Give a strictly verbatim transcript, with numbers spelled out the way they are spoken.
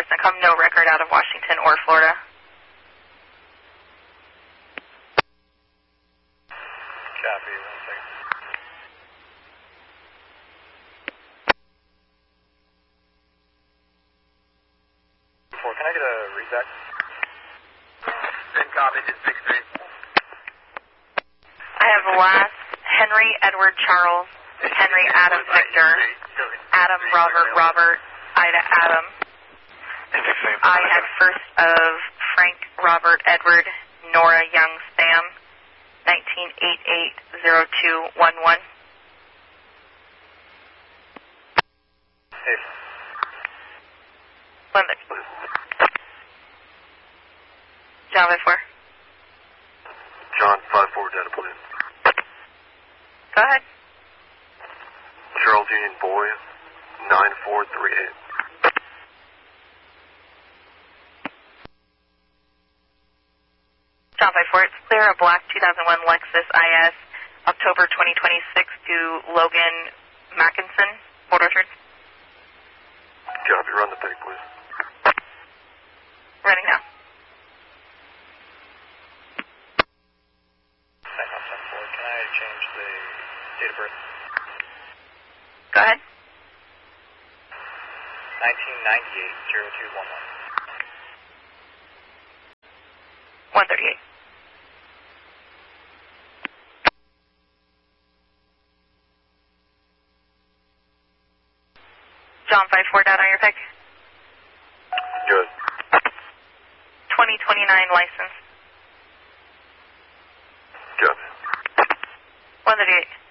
Come, no record out of Washington or Florida. Copy, one second. Four, can I get a reset? Then copy, just six three. I have last Henry Edward Charles, Henry Adam Victor, Adam Robert Robert, Ida Adam. I had first of Frank Robert Edward, Nora Young Sam, nineteen eighty-eight oh two one one. Hey. Limit. John five four. John five four, data plan. Go ahead. Charles Union Boy, nine four three eight. John five four, it's clear, a black two thousand one Lexus I S, October twenty twenty-six to Logan Mackinson, Port Orchard. Copy, run the pick, please. Running now. Can I change the date of birth? Go ahead. nineteen ninety-eight oh two one one. one thirty-eight. John five four, data on your pick. Good. twenty twenty-nine license. Good. one thirty-eight.